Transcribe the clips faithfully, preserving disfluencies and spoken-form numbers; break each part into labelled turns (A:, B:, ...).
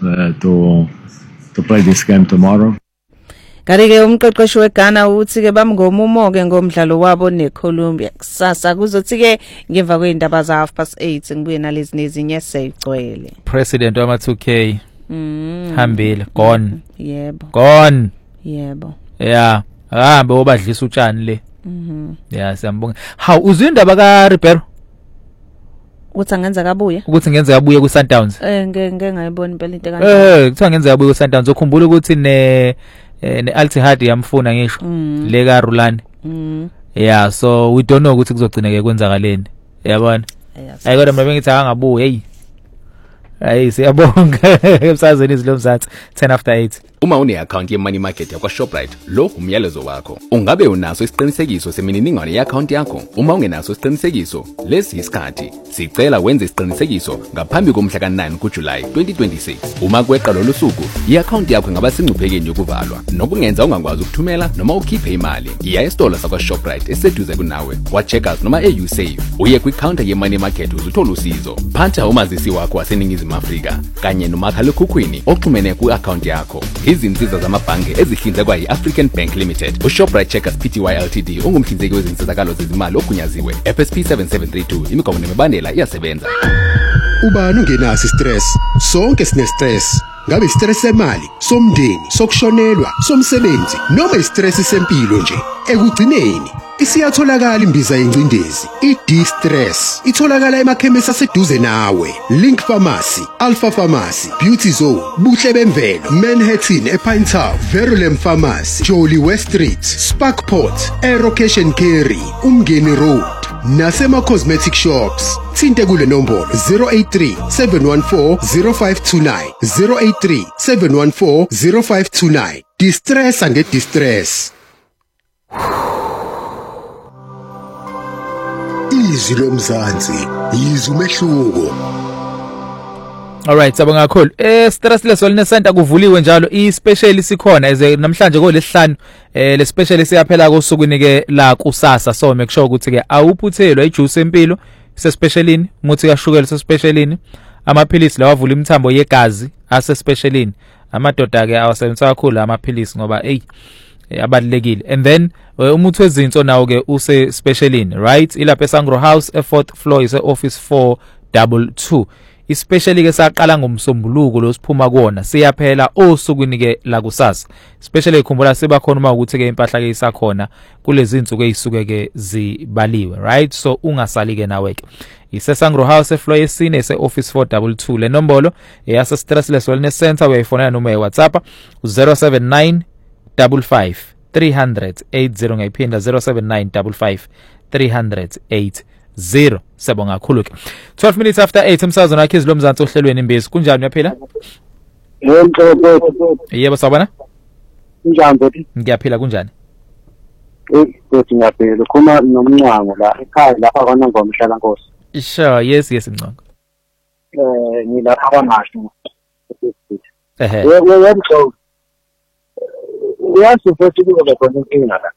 A: uh, to to play this game tomorrow.
B: Kanti-ke umqeqeshi weGhana uthi-ke bamngomumo-ke ngomdlalo wabo neColombia kusasa kuzothi-ke ngemva kwey'ndaba za half past eight ngibuye nalezi nezinye seyigcwele.
C: President wama two K
B: Mm.
C: hambile gone.
B: Yebo.
C: Gone.
B: Yebo.
C: Yeah, ahambe obadlisa utshani le.
B: Mhm.
C: Yeah, siyambonga. Haw uzindaba ka Ribeiro?
B: Uthi angenza kabuye?
C: Ukuthi ngenze kabuye ku Sundowns.
B: Eh ngeke ngeke ngayibona impela into kanjalo.
C: Eh, kuthiwa ngenze kabuye ku Sundowns. Ukhumbula ukuthi ne ne Al-Ittihad yamfuna ngisho le ka Rulani.
B: Mhm.
C: Yeah, so we don't know ukuthi kuzogcineke kwenzakaleni. Yabona? Hayi kodwa mina bengithi akangabuye. Hey. Hayi siyabonga emsazweni izilomzansi ten after eight.
D: Uma une account ye money market yakwa Shoprite, lo umyalezo wakho. Ungabe unaso isiqinisekiso semininingwane ye account yakho? Uma ungenaso isiqinisekiso, lesi isikhathi. Sicela wenze isiqinisekiso ngaphambi komhla ka nine kuJuly twenty twenty-six. Uma kweqa lolu suku, i-account yakho ingaba sengcuphekeni yokuvalwa. Nokungenza ungakwazi ukuthumela noma ukhiphe imali. Iya esitolo sakwa Shoprite eseduze kunawe. Wa Checkers noma eUsave. Uye kwi-counter ye money market uzuthola usizo. Phatha umazisi wakho waseNingizimu Afrika kanye nomakhalekhukhwini oxhumene ku-account yakho. Izinsiza zamabhange ezihlinzekwa yi-African Bank Limited. uShoprite Checkers Pty Ltd ungumhlinzeki wezinsizakalo zezimali ogunyaziwe. F S P seven seven three two imigomo nemibandela iyasebenza.
E: Ubani ungenaso stress? Sonke sine stress. Ngabe stress semali, somndeni, sokushonelwa, somsebenzi noma istress sempilo nje. Ekugcineni isiyatholakala imbiza yencindezi. I-D-Stress itholakala emakhemisi aseduze nawe. Link Pharmacy, Alpha Pharmacy, Beauty Zone, Buhle Bemvelo, Manhattan ePine Town, Verulam Pharmacy, Jolly West Street, Sparkport, Aero Cash and Carry, Umgeni Road, nasema cosmetic shops. Thinte kule nombolo zero eight three seven one four zero five two nine zero eight three seven one four zero five two nine. Distress and get distress. Izwi lomzansi, izwi umehluko.
C: Alright, sabonga kakhulu. Eh stress leso line center kuvuliwe njalo i special sikhona eze namhlanje kolesihlanu eh le special siyaphela kosukwini ke la kusasa so make sure ukuthi ke awuphuthelwa ijuice empilo se specialini muthi kashukela se specialini amaphilisi lawavula imthambo yegazi ase specialini amadoda ke awasebenzisa kakhulu amaphilisi ngoba hey abalekile and then umuthi wezinso nawo ke use specialini right ilapha eSangro House e fourth floor ise office four two two especially ke saqala ngomsombuluko lo siphuma kuona siyaphela osukwini ke la kusasa especially ikhumbula siba khona uma ukuthi ke impahla ke isakhona kulezi insuku ezisuke ke zibaliwe right so ungasali ke nawe ke iseSangro House e floor yesine ese office four two two le nombolo eyase Stressless Wellness Center uyayifonela noma eWhatsApp zero seven nine five five three hundred eight zero ngayiphinda zero seven nine five five three hundred eight zero. Sabonga kakhulu ke twelve minutes after eight emsazweni wakhe izilomzansi ohlelweni imbezi kunjani uyaphila?
F: Yebo
C: yebo sabona
F: kunjani bodi
C: ngiyaphila kunjani?
F: Eh bodi ngiyaphila khoma nomncango la ekhaya lapha kona ngomhlala Nkosi.
C: Sure yes yes mncango.
F: Eh ngilapha kwamasho.
C: Ehe.
F: Yebo yebo uyazi futhi kube khona inkinga la.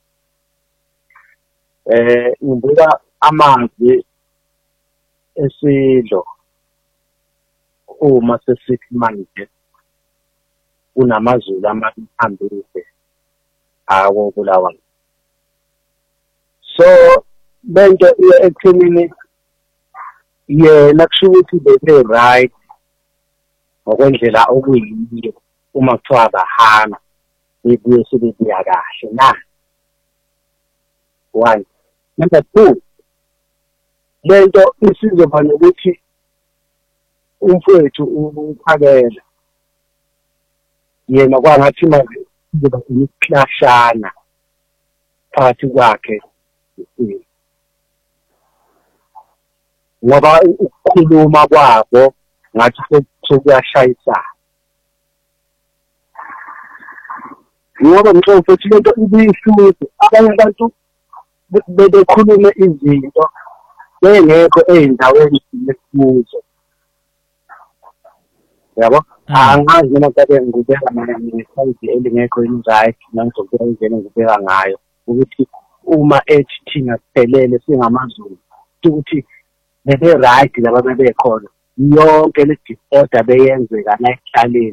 F: Eh ngibuka amanzi esidlo uma sesithi manje kunamazulu amaphambili awo kulawa. So bento ekuthenini yena kusho ukuthi bebe right ngokwendlela okuyiyo uma kuthiwa bahamba ibuye sibiya kahle na one number two lento isizoba nokuthi umfowethu uphakela yena kwangathi manje kuzoba ukuhlashana phakathi kwakhe ngoba ukukhuluma kwabo ngathi sokuyashayisa ngoba ngicela ukuthi lento ibiyihluze abanye abantu bebekhulume izinto bengekho ezindaweni lesimuzo yabo angazi noma kade ngibeka mina ngesayizi elingekho right nangizokubeka izene ngibeka ngayo ukuthi uma ethi thina siphelele singamazulu ukuthi bebe right laba bebekhona yonke le disorder beyenzeka la ekhaleni